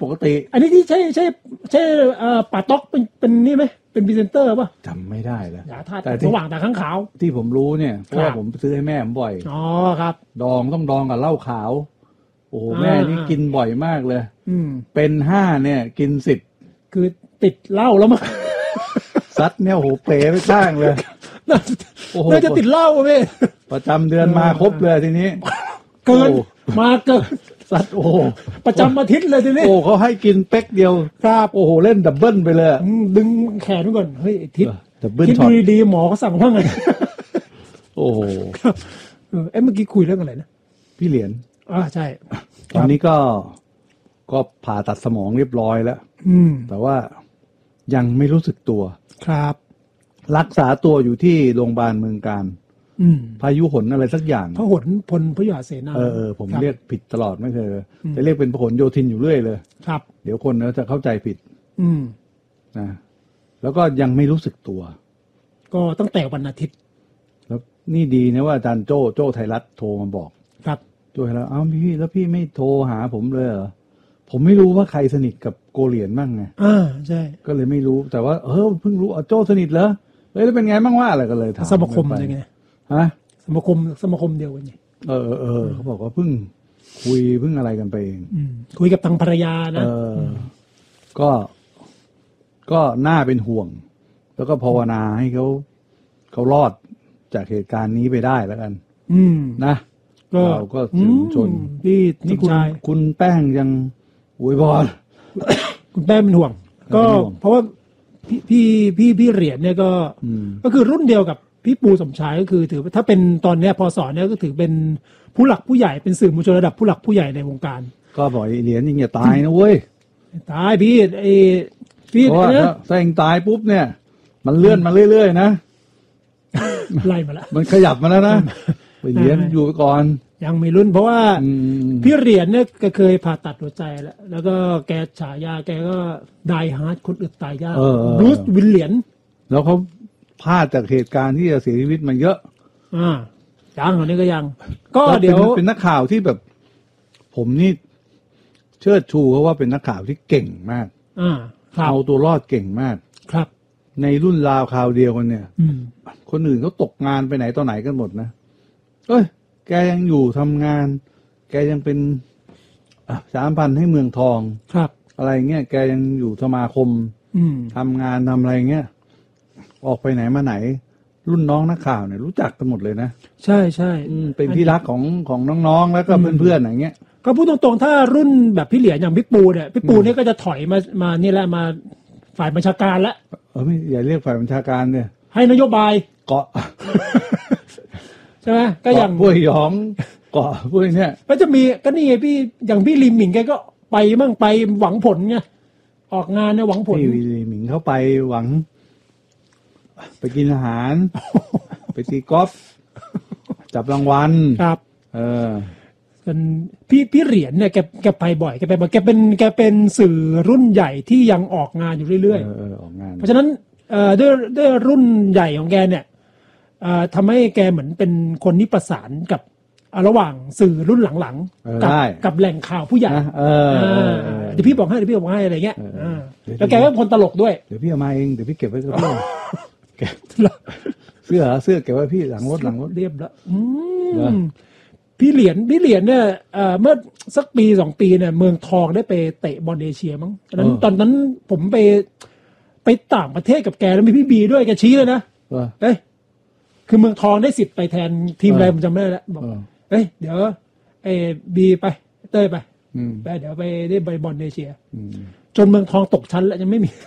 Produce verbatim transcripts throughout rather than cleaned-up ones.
กติอันนี้ที่ใช่ใช่ใช่เอ่อป่าต๊อกเป็นเป็นนี่ไหมเป็นพรีเซนเตอร์ป่ะจำไม่ได้แล้วยาธาตุสว่างตาข้างขาวที่ผมรู้เนี่ยเพราะว่าผมซื้อให้แม่ผมบ่อยอ๋อครับดองต้องดองกับเหล้าขาวโอ้โหแม่นี่กินบ่อยมากเลยอืมเป็นห้าเนี่ยกินสิบคือติดเหล้าแล้วมั้งซัดเนี่ยโอ้โหเป๋ไปข้างเลยโอ้โหน่าจะติดเหล้าเว้ยประจำเดือนมาครบเลยทีนี้เกินมาเกินซัดโอ้ประจำอาทิตย์เลยทีนี้โอ้เขาให้กินเป๊กเดียวครับโอ้โหเล่นดับเบิ้ลไปเลยดึงแขนไว้ก่อนเฮ้ยทิศดับเบิ้ลคิดดูดีๆหมอเขาสั่งว่าไงโอ้โหเออเมื่อกี้คุยเรื่องอะไรนะพี่เหรียญอ่าใช่ตอนนี้ก็ก็ผ่าตัดสมองเรียบร้อยแล้วอืมแต่ว่ายังไม่รู้สึกตัวครับรักษาตัวอยู่ที่โรงพยาบาลเมืองการพายุหนอะไรสักอย่างพหลพลพยุหเสนาเออเออผมเรียกผิดตลอดไม่เคยจะเรียกเป็นพหลโยธินอยู่เรื่อยเลยครับเดี๋ยวคนจะเข้าใจผิดอืมนะแล้วก็ยังไม่รู้สึกตัวก็ตั้งแต่วันอาทิตย์แล้วนี่ดีนะว่าอาจารย์โจ้โจ้ไทยรัฐโทรมาบอกครับโจ้ไทยรัฐอ้าวพี่แล้วพี่ไม่โทรหาผมเลยเหรอผมไม่รู้ว่าใครสนิทกับโกเหรียญบ้างไงอ่าใช่ก็เลยไม่รู้แต่ว่าเออเพิ่งรู้อ๋อโจ้สนิทเหรอเฮ้ยแล้วเป็นไงบ้างว่าอะไรก็เลยถามสมาคมยังไงฮะสมาคมสมาคมเดียวกันไงเออเออเขาบอกว่าเพิ่งคุยเพิ่งอะไรกันไปเองคุยกับทางภรรยานะเออก็ก็น่าเป็นห่วงแล้วก็ภาวนาให้เขาเขารอดจากเหตุการณ์นี้ไปได้แล้วกันอืมนะเราก็สื่อมวลชนพี่นี่คุณคุณแป้งยังอวยพรคุณแป้งเป็นห่วงก็เพราะว่าพี่พี่พี่พี่เหรียญเนี่ยก็ก็คือรุ่นเดียวกับพี่ปูสมชายก็คือถือถ้าเป็นตอนเนี้ยพศเนี่ยก็ถือเป็นผู้หลักผู้ใหญ่เป็นสื่อมวลชนระดับผู้หลักผู้ใหญ่ในวงการก็บอกเหรียญยิงอย่าตายนะเว้ยตายพี่ไอ้พี่เพราะว่าถ้าเองตายปุ๊บเนี่ยมันเลื่อนมาเรื่อยๆนะไล่มาแล้วมันขยับมาแล้วนะเหรียญอยู่ไปก่อนยังมีรุ่นเพราะว่าพี่เหรียญเนี่ยก็เคยผ่าตัดหัวใจแล้วแล้วก็แกฉายาแกก็ไดฮาร์ดคนอึดตายยากบรูซวิลเลียนแล้วเขาพลาดจากเหตุการณ์ที่จะเสียชีวิตมาเยอะอ่ายังอันนี้ก็ยังก็เดี๋ยวเป็นนักข่าวที่แบบผมนี่เชิดชูเขาว่าเป็นนักข่าวที่เก่งมากอ่าเอาตัวรอดเก่งมากครับในรุ่นราวคราวเดียวกันเนี่ยคนอื่นเขาตกงานไปไหนต่อไหนกันหมดนะเอ้ยแกยังอยู่ทำงานแกยังเป็นสามพันให้เมืองทองครับอะไรเงี้ยแกยังอยู่สมาคมทำงานทำอะไรเงี้ยออกไปไหนมาไหนรุ่นน้องนักข่าวเนี่ยรู้จักกันหมดเลยนะใช่ใช่เป็นที่รักของของน้องๆแล้วก็เพื่อนๆอย่างเงี้ยก็พูดตรงๆถ้ารุ่นแบบพี่เหลียญอย่างพี่ปูเนี่ยพี่ปูเนี่ยก็จะถอยมามานี่แหละมาฝ่ายบัญชาการแล้วเออไม่อย่าเรียกฝ่ายบัญชาการเนี่ยให้นโยบายเกาะใช่ไหมก็อย่างพวกหยองเกาะพวกเนี้ยก็จะมีก็นี่ไงพี่อย่างพี่ลิมหมิงแกก็ไปมั่งไปหวังผลไงออกงานเนี่ยหวังผลพี่ลิมหมิงเข้าไปหวังไปกินอาหารไปตีกอล์ฟจับรางวัลครับเออเป็นพี่พี่เหรียญเนี่ยแกแกไปบ่อยแกไปบ่อยแกเป็นแกเป็นสื่อรุ่นใหญ่ที่ยังออกงานอยู่เรื่อยๆเออออกงานเพราะฉะนั้นเอ่อด้วยด้วยรุ่นใหญ่ของแกเนี่ยเอ่อทำให้แกเหมือนเป็นคนที่ประสานกับระหว่างสื่อรุ่นหลังๆกับกับแหล่งข่าวผู้ใหญ่เออเดี๋ยวพี่บอกให้เดี๋ยวพี่บอกให้อะไรเงี้ยแล้วแกก็คนตลกด้วยเดี๋ยวพี่เอามาเองเดี๋ยวพี่เก็บไว้กับพี่แกเสื้อเสื้อเก็บไว้พี่หลังรถหลังรถเรียบแล้วพี่เหรียญพี่เหรียญเนี่ยเมื่อสักปีสองปีเนี่ยเมืองทองได้ไปเตะบอลเอเชียมั้งตอนนั้นตอนนั้นผมไปไปต่างประเทศกับแกแล้วมีพี่บีด้วยแกชี้เลยนะเอ้ยคือเมืองทองได้สิทธิ์ไปแทนทีมอะไรผมจำไม่ได้แล้วบอกเอ้ยเดี๋ยวไอ้บีไปเต้ยไปไปเดี๋ยวไปได้ไปบอลเอเชียจนเมืองทองตกชั้นแล้วยังไม่มี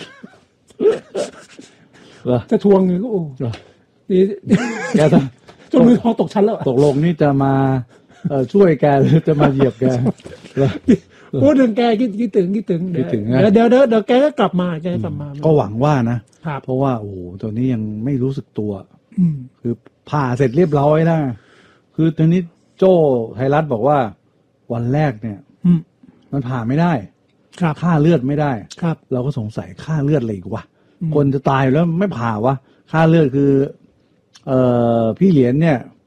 จะทวงเงินก็โอ้ดีแกจนเมืองทองตกชั้นแล้วตกลงนี่จะมาช่วยแกหรือจะมาเหยียบแกพูดถึงแกคิดคิดถึงคิดถึงเดี๋ยวเดี๋ยวเดี๋ยวเดี๋ยวแกก็กลับมาแกกลับมาก็หวังว่านะเพราะว่าโอ้โหตอนนี้ยังไม่รู้สึกตัวคือผ่าเสร็จเรียบร้อยนะคือตอนนี้โจ้ไทยรัฐบอกว่าวันแรกเนี่ยมันผ่าไม่ได้ค่าเลือดไม่ได้เราก็สงสัยค่าเลือดอะไรอีกวะคนจะตายแล้วไม่ผ่าวะค่าเลือดคือเอ่อพี่เหรียญเนี่ย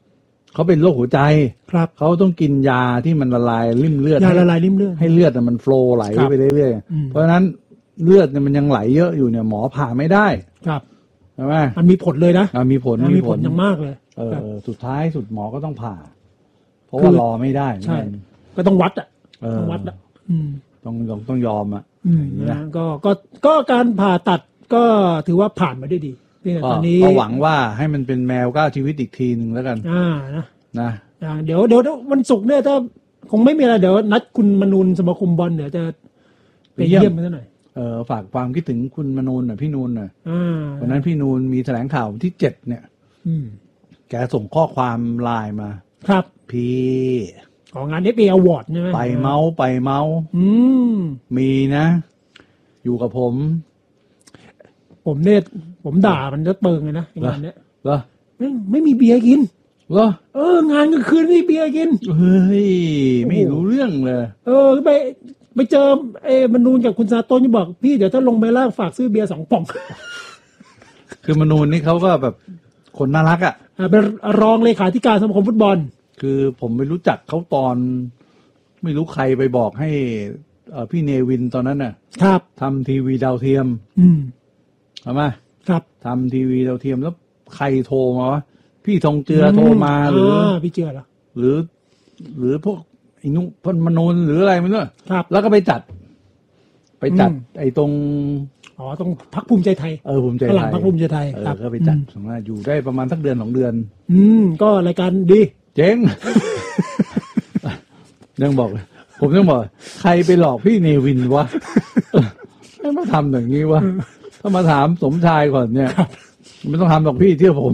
เขาเป็นโรคหัวใจครับเขาต้องกินยาที่มันละลายริ่มเลือดยาละลายริ่มเลือดให้เลือดมันโฟลว์ไหลไปเรื่อยๆเพราะฉะนั้นเลือดเนี่ยมันยังไหลเยอะอยู่เนี่ยหมอผ่าไม่ได้ครับใช่ไหมมันมีผลเลยนะมีผลมีผลอย่างมากเลยเออสุดท้ายสุดหมอก็ต้องผ่าเพราะว่ารอไม่ได้ใช่ก็ต้องวัดอ่ะต้องวัดอ่ะต้องต้องต้องยอมอ่ะนะก็ก็ก็การผ่าตัดก็ถือว่าผ่านมาได้ดีตอนนี้ก็หวังว่าให้มันเป็นแมวก้าวชีวิตอีกทีนึงแล้วกันอ่านะนะเดี๋ยวเดี๋ยววันศุกร์เนี่ยถ้าคงไม่มีอะไรเดี๋ยวนัดคุณมนูนสมาคมบอลเดี๋ยวจะไปเยี่ยมมันซะหน่อยเออฝากความคิดถึงคุณมนูนหน่อยพี่นูนหน่อยวันนั้นพี่นูนมีแถลงข่าวที่เจ็ดเนี่ยแกส่งข้อความไลน์มาครับพี่ของงาน เอฟ เอ Award ใช่ไหมไปเมาไปเมาอืมมีนะอยู่กับผมผมเนี่ยผมด่ามันจะเปิงเลยนะงานเนี้ยเหรอไม่ไม่มีเบียร์กินเหรอเอองานกลางคืนไม่มีเบียร์กินเฮ้ยไม่รู้เรื่องเลยเออไปไปเจอเอมนูนกับคุณซาโต้นี่บอกพี่เดี๋ยวถ้าลงไปล่างฝากซื้อเบียร์สองป่องคือมนูนนี่เขาก็แบบคนน่ารักอ่ะเป็นรองเลขาธิการสมาคมฟุตบอลคือผมไม่รู้จักเขาตอนไม่รู้ใครไปบอกให้พี่เนวินตอนนั้นน่ะครับทำทีวีดาวเทียมอืมใช่ไหมครับทำทีวีดาวเทียมแล้วใครโทรมาวะพี่ทองเจือโทรมาหรือพี่เจือเหรอหรือหรือพวกไอ้นุพลมนูนหรืออะไรไม่รู้ครับแล้วก็ไปจัดไปจัดไอ้ตรงอ๋อตรงพรรคภูมิใจไทยเออภูมิใจไทยหลังพรรคภูมิใจไทยครับก็ไปจัดสมมติอยู่ได้ประมาณสักเดือนสองเดือนอืมก็รายการดีเจ๊งยังบอกผมยังบอกใครไปหลอกพี่เนวินวะไม่มาทำอย่างนี้วะถ้ามาถามสมชายก่อนเนี่ยไม่ต้องทำหรอกพี่เชื่อผม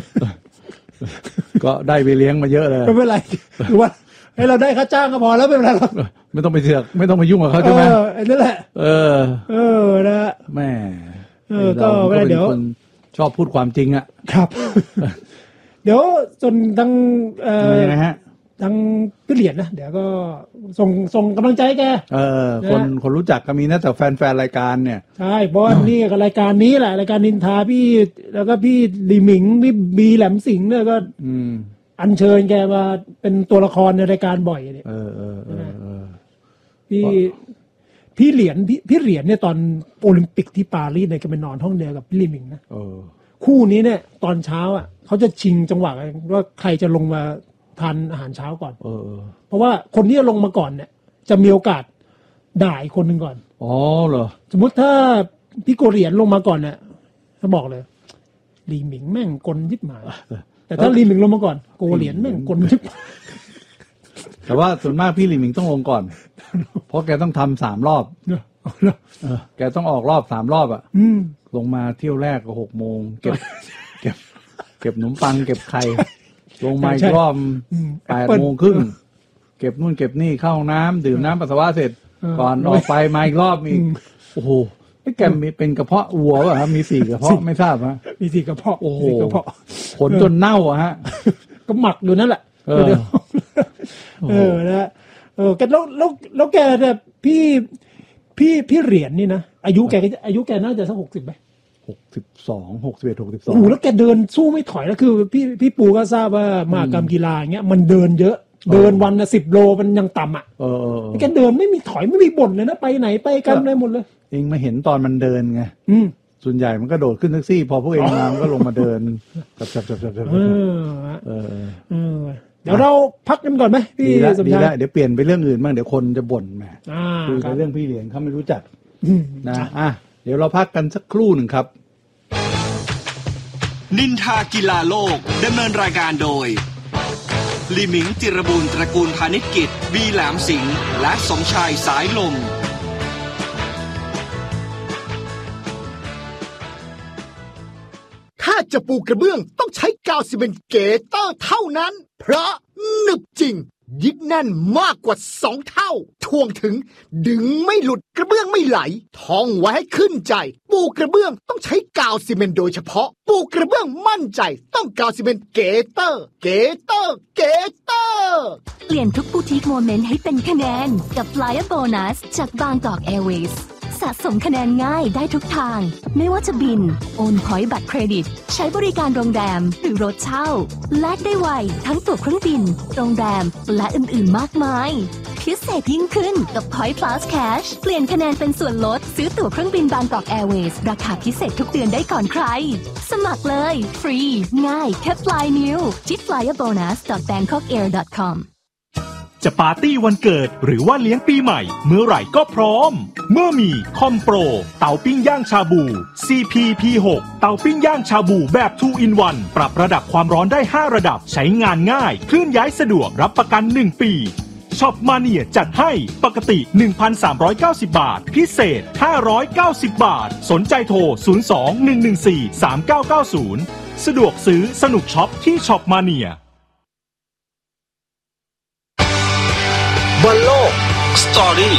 ก็ได้ไปเลี้ยงมาเยอะเลยไม่เป็นไรคือว่าให้เราได้ค่าจ้างก็พอแล้วไม่เป็นไรหรอกไม่ต้องไปเสือกไม่ต้องไปยุ่งกับเขาใช่ไหมเออนั่นแหละเออเออนะแม่เออก็เดี๋ยวชอบพูดความจริงอ่ะครับเดี๋ยวจนทั้งเอ่อยังไงฮะทั้งพี่เหรียญนะเดี๋ยวก็ส่งส่งกำลังใจแกเออคนคนรู้จักก็มีนะแต่แฟนๆรายการเนี่ยใช่เพราะนี่กับรายการนี้แหละรายการนินทาพี่แล้วก็พี่ลีหมิงพี่บีแหลมสิงห์เนี่ยก็อัญเชิญแกมาเป็นตัวละครในรายการบ่อยเนี่ยเออเออเออเออพี่พี่เหรียญพี่พี่เหรียญเนี่ยตอนโอลิมปิกที่ปารีสเนี่ยก็ไปนอนห้องเดียวกับพี่ลีหมิงนะคู่นี้เนี่ยตอนเช้าอ่ะเขาจะชิงจังหวะว่าใครจะลงมาทานอาหารเช้าก่อนเออเพราะว่าคนที่จะลงมาก่อนเนี่ยจะมีโอกาสด่าอีกคนหนึ่งก่อนอ๋อเหรอสมมุติถ้าพี่โกเหรียญลงมาก่อนเนี่ยเขาบอกเลยลีหมิงแม่งกลยิบหมาแต่ถ้าลีหมิงลงมาก่อนโกเหรียญแม่งกลยิบแต่ว่าส่วนมากพี่ลีหมิงต้องลงก่อนเพราะแกต้องทำสามรอบเออแกต้องออกรอบสามรอบอ่ะลงมาเที่ยวแรกก็หกโมงเก็บเก็บเก็บขนมปังเก็บไข่ลงมาอีกรอบแปดโมงครึ่งเก็บนู่นเก็บนี่เข้าห้องน้ำดื่มน้ำปัสสาวะเสร็จก่อนออกไปมาอีกรอบอีกโอ้โหไอ้แกมีเป็นกระเพาะวัวป่ะครับมีสี่กระเพาะไม่ทราบฮะมีสี่กระเพาะโอ้โหขนจนเน่าอะฮะก็หมักอยู่นั่นแหละเออเออนะเออแกแล้วแล้วแล้วแกเนี่ยพี่พี่พี่เหรียญนี่นะอายุแกอายุแกน่าจะสักหกสิบไหมหกสิบสองหกสิบเอ็ดหกสิบสองโอ้แล้วแกเดินสู้ไม่ถอยแล้วคือพี่พี่ปูก็ทราบว่ามหกรรมกีฬาอย่างเงี้ยมันเดินเยอะเดินวันละสิบโลมันยังต่ำอ่ะเออแกเดินไม่มีถอยไม่มีบ่นเลยนะไปไหนไปกันได้หมดเลยเองมาเห็นตอนมันเดินไงส่วนใหญ่มันก็โดดขึ้นแท็กซี่พอพวกเองมามันก็ลงมาเดินจับจับจับจับจับเออเออเดี๋ยวเราพักกันก่อนไหมพี่สมชายเดี๋ยวเปลี่ยนไปเรื่องอื่นบ้างเดี๋ยวคนจะบ่นแหมคุยเรื่องพี่เหรียญเขาไม่รู้จักนะอ่ะเดี๋ยวเราพักกันสักครู่หนึ่งครับนินทากีฬาโลกดำเนินรายการโดยลีหมิงจิรบูรณ์ตระกูลพาณิชกิจบีแหลมสิงห์และสมชายสายลมถ้าจะปูกระเบื้องต้องใช้กาวซีเมนต์เกเตอร์เท่านั้นเพราะหนึบจริงยึดแน่นมากกว่าสองเท่าท่วงถึงดึงไม่หลุดกระเบื้องไม่ไหลท่องไว้ให้ขึ้นใจปูกระเบื้องต้องใช้กาวซีเมนต์โดยเฉพาะปูกระเบื้องมั่นใจต้องกาวซีเมนต์เกเตอร์เกเตอร์เกเตอร์เปลี่ยนทุกบูติกโมเมนต์ให้เป็นคะแนนกับ Flyer Bonus จากบางกอก Airways สะสมคะแนนง่ายได้ทุกทางไม่ว่าจะบินโอนพอยต์บัตรเครดิตใช้บริการโรงแรมหรือรถเช่าแลกได้ไวทั้งตั๋วเครื่องบินโรงแรมและอื่นๆมากมายพิเศษยิ่งขึ้นกับ Point Plus Cash เปลี่ยนคะแนนเป็นส่วนลดซื้อตั๋วเครื่องบิน Bangkok Airways ราคาพิเศษทุกเดือนได้ก่อนใครสมัครเลยฟรีง่ายแค่ Fly New ที่ ฟลายเออร์โบนัส ดอท แบงคอกแอร์ ดอท คอมจะปาร์ตี้วันเกิดหรือว่าเลี้ยงปีใหม่เมื่อไหร่ก็พร้อมเมื่อมีคอมโปรเตาปิ้งย่างชาบู ซี พี พี หก เตาปิ้งย่างชาบูแบบ ทู อิน วัน ปรับระดับความร้อนได้ห้าระดับใช้งานง่ายเคลื่อนย้ายสะดวกรับประกันหนึ่งปีช็อปมาเนียจัดให้ปกติ หนึ่งพันสามร้อยเก้าสิบ บาทพิเศษห้าร้อยเก้าสิบบาทสนใจโทรศูนย์ สอง หนึ่ง หนึ่ง สี่ สาม เก้า เก้า ศูนย์สะดวกซื้อสนุกช็อปที่ช็อปมาเนียบอลโลกสตอรี่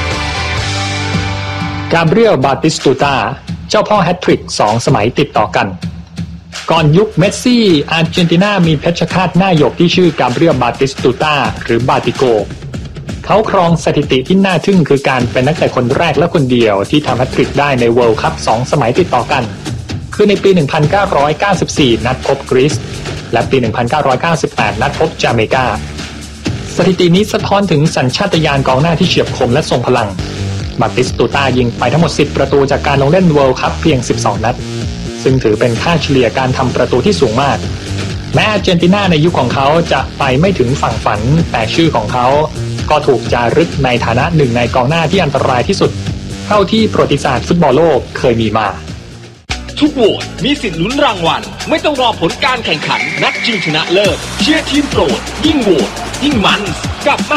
กาเบรียล บาติสตูตาเจ้าพ่อแฮตทริกสองสมัยติดต่อกันก่อนยุคเมสซี่อาร์เจนตินามีเพชฌฆาตหน้าหยกที่ชื่อกาเบรียล บาติสตูตาหรือบาติโกเขาครองสถิติที่น่าทึ่งคือการเป็นนักเตะคนแรกและคนเดียวที่ทำแฮตทริกได้ในเวิลด์คัพสองสมัยติดต่อกันคือในปี หนึ่งพันเก้าร้อยเก้าสิบสี่ นัดพบกรีซและปี หนึ่งพันเก้าร้อยเก้าสิบแปด นัดพบจาเมกาสถิตินี้สะท้อนถึงสัญชาตญาณกองหน้าที่เฉียบคมและทรงพลังบาติสตูตายิงไปทั้งหมดสิบประตูจากการลงเล่นเวิลด์คัพเพียงสิบสองนัดซึ่งถือเป็นค่าเฉลี่ยการทำประตูที่สูงมากแม้อาร์เจนตินาในยุคของเขาจะไปไม่ถึงฝั่งฝันแต่ชื่อของเขาก็ถูกจารึกในฐานะหนึ่งในกองหน้าที่อันตรายที่สุดเท่าที่ประวัติศาสตร์ฟุตบอลโลกเคยมีมาทุกโหวตมีสิทธิ์ลุ้นรางวัลไม่ต้องรอผลการแข่งขันนัดชิงชนะเลิศเชียร์ทีมโปรดยิ่งโหวตยิ่งมันกับ